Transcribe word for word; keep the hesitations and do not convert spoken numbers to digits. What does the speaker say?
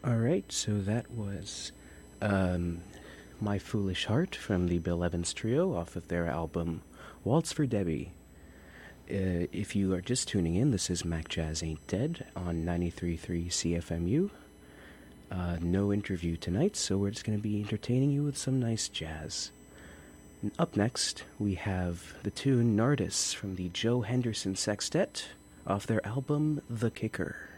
All right, so that was um, My Foolish Heart from the Bill Evans Trio off of their album Waltz for Debbie. Uh, if you are just tuning in, this is Mac Jazz Ain't Dead on ninety-three point three C F M U. Uh, no interview tonight, so we're just going to be entertaining you with some nice jazz. And up next, we have the tune Nardis from the Joe Henderson Sextet off their album The Kicker.